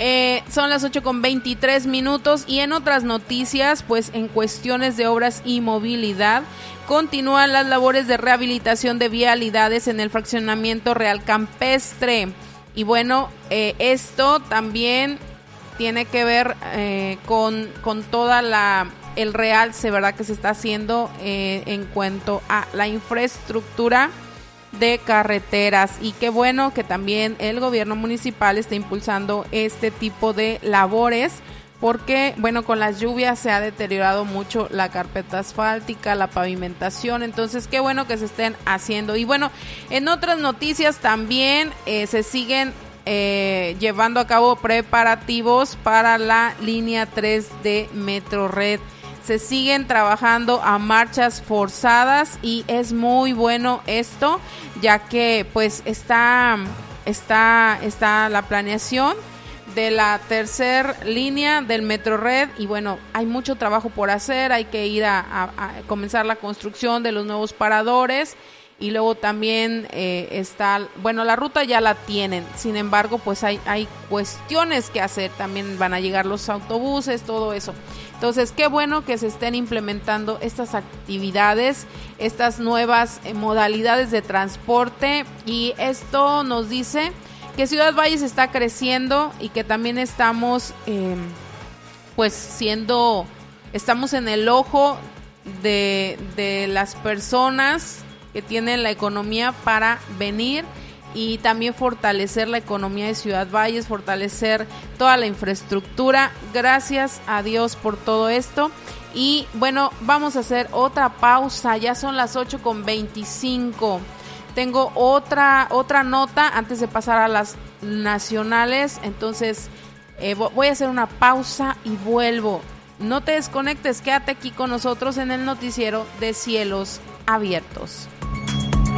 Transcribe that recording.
Son las 8:23 y en otras noticias, pues en cuestiones de obras y movilidad, continúan las labores de rehabilitación de vialidades en el fraccionamiento Real Campestre. Y bueno, esto también tiene que ver con toda el realce, ¿verdad?, que se está haciendo en cuanto a la infraestructura de carreteras. Y qué bueno que también el gobierno municipal está impulsando este tipo de labores, porque bueno, con las lluvias se ha deteriorado mucho la carpeta asfáltica, la pavimentación. Entonces qué bueno que se estén haciendo. Y bueno, en otras noticias también se siguen llevando a cabo preparativos para la línea 3 de Metrored. Se siguen trabajando a marchas forzadas y es muy bueno esto, ya que pues está la planeación de la tercera línea del Metrored. Y bueno, hay mucho trabajo por hacer. Hay que ir a comenzar la construcción de los nuevos paradores. Y luego también está, bueno, la ruta ya la tienen, sin embargo, pues hay cuestiones que hacer. También van a llegar los autobuses, todo eso. Entonces, qué bueno que se estén implementando estas actividades, estas nuevas modalidades de transporte. Y esto nos dice que Ciudad Valles está creciendo y que también estamos, estamos en el ojo de las personas que tienen la economía para venir y también fortalecer la economía de Ciudad Valles, fortalecer toda la infraestructura. Gracias a Dios por todo esto. Y bueno, vamos a hacer otra pausa, ya son las 8:25. Tengo otra nota antes de pasar a las nacionales, entonces voy a hacer una pausa y vuelvo. No te desconectes, quédate aquí con nosotros en el noticiero de Cielos Abiertos.